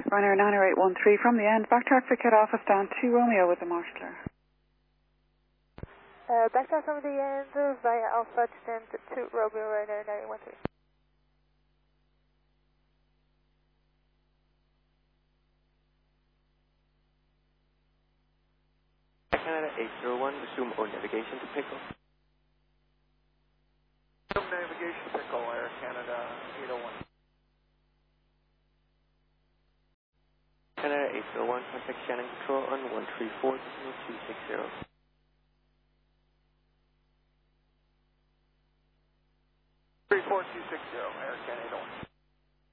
Ryanair 90813 from the end. Backtrack for Kid Alpha stand 2 Romeo with the marshaller. Backtrack from the end via Alpha stand 2 Romeo Ryanair 90813. Canada 801, assume O navigation to pickle. Assume navigation to pickle, Air Canada 801. Canada 801, contact Shannon Control on 134.260. 34260, Air Canada.